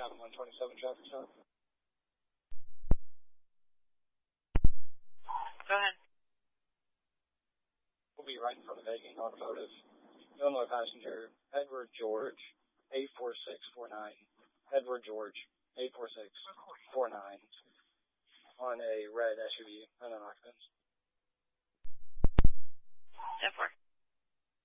Traffic 127 traffic stop. Go ahead. We'll be right in front of Hagen Automotive. Illinois passenger, Edward George, 84649. Edward George, 84649. On a red SUV, unknown occupants. 10-4.